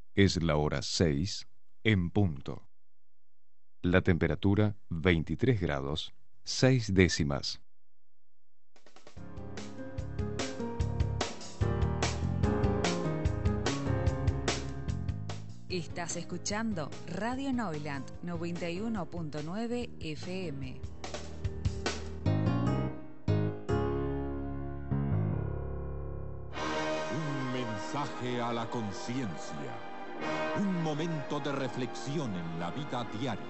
Es la hora 6 en punto. La temperatura 23 grados 6 décimas. Estás escuchando Radio Neuland 91.9 FM. Un mensaje a la conciencia. Un momento de reflexión en la vida diaria.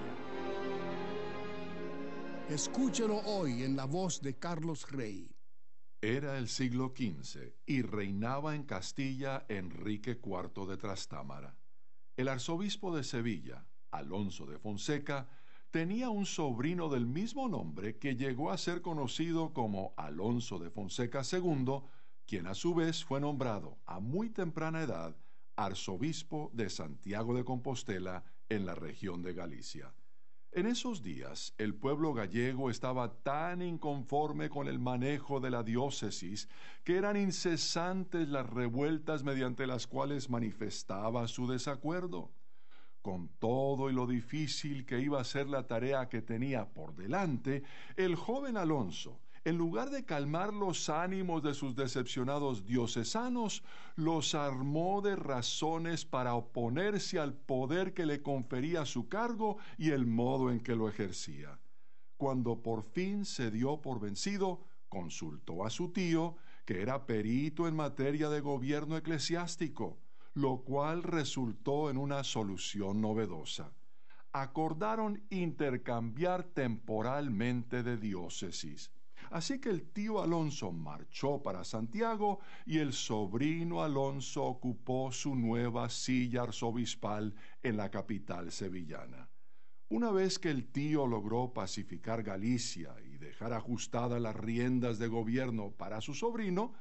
Escúchelo hoy en la voz de Carlos Rey. Era el siglo XV y reinaba en Castilla Enrique IV de Trastámara. El arzobispo de Sevilla, Alonso de Fonseca, tenía un sobrino del mismo nombre que llegó a ser conocido como Alonso de Fonseca II, quien a su vez fue nombrado a muy temprana edad arzobispo de Santiago de Compostela en la región de Galicia. En esos días, el pueblo gallego estaba tan inconforme con el manejo de la diócesis que eran incesantes las revueltas mediante las cuales manifestaba su desacuerdo. Con todo y lo difícil que iba a ser la tarea que tenía por delante, el joven Alonso, en lugar de calmar los ánimos de sus decepcionados diocesanos, los armó de razones para oponerse al poder que le confería su cargo y el modo en que lo ejercía. Cuando por fin se dio por vencido, consultó a su tío, que era perito en materia de gobierno eclesiástico, lo cual resultó en una solución novedosa. Acordaron intercambiar temporalmente de diócesis. Así que el tío Alonso marchó para Santiago y el sobrino Alonso ocupó su nueva silla arzobispal en la capital sevillana. Una vez que el tío logró pacificar Galicia y dejar ajustadas las riendas de gobierno para su sobrino,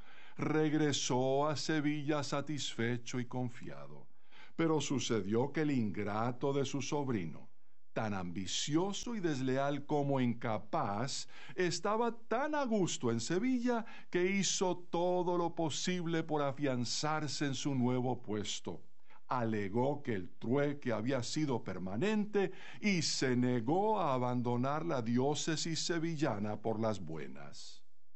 regresó a Sevilla satisfecho y confiado. Pero sucedió que el ingrato de su sobrino, tan ambicioso y desleal como incapaz, estaba tan a gusto en Sevilla que hizo todo lo posible por afianzarse en su nuevo puesto. Alegó que el trueque había sido permanente y se negó a abandonar la diócesis sevillana por las buenas.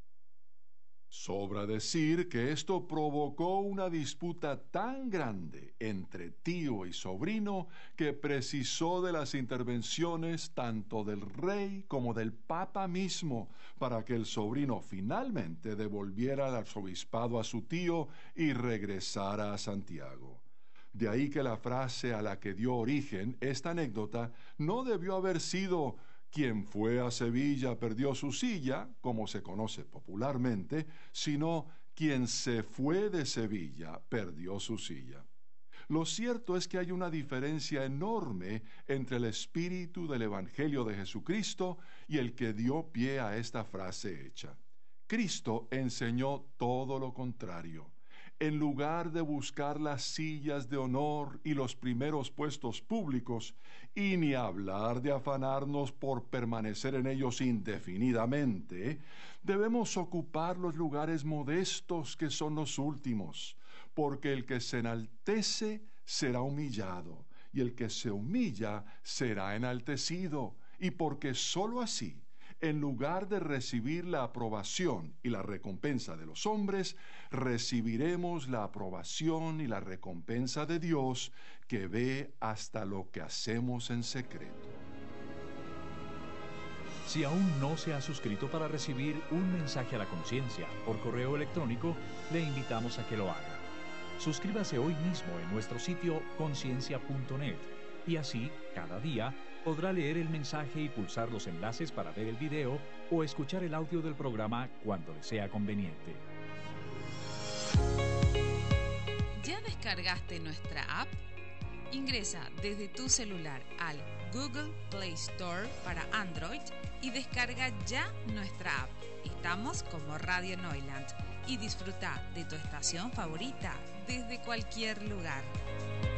Sobra decir que esto provocó una disputa tan grande entre tío y sobrino que precisó de las intervenciones tanto del rey como del papa mismo para que el sobrino finalmente devolviera el arzobispado a su tío y regresara a Santiago. De ahí que la frase a la que dio origen esta anécdota no debió haber sido "quien fue a Sevilla perdió su silla", como se conoce popularmente, sino "quien se fue de Sevilla perdió su silla". Lo cierto es que hay una diferencia enorme entre el espíritu del Evangelio de Jesucristo y el que dio pie a esta frase hecha. Cristo enseñó todo lo contrario. En lugar de buscar las sillas de honor y los primeros puestos públicos, y ni hablar de afanarnos por permanecer en ellos indefinidamente, debemos ocupar los lugares modestos que son los últimos, porque el que se enaltece será humillado, y el que se humilla será enaltecido, y porque sólo así, en lugar de recibir la aprobación y la recompensa de los hombres, recibiremos la aprobación y la recompensa de Dios, que ve hasta lo que hacemos en secreto. Si aún no se ha suscrito para recibir un mensaje a la conciencia por correo electrónico, le invitamos a que lo haga. Suscríbase hoy mismo en nuestro sitio conciencia.net y así, cada día, podrá leer el mensaje y pulsar los enlaces para ver el video o escuchar el audio del programa cuando le sea conveniente. ¿Ya descargaste nuestra app? Ingresa desde tu celular al Google Play Store para Android y descarga ya nuestra app. Estamos como Radio Neuland y disfruta de tu estación favorita desde cualquier lugar.